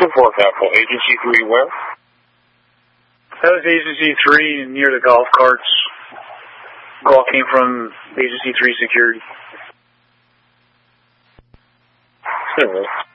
2-4 Capital. Agency 3 where? That was Agency 3 near the golf carts. Call came from Agency 3 security. Sure.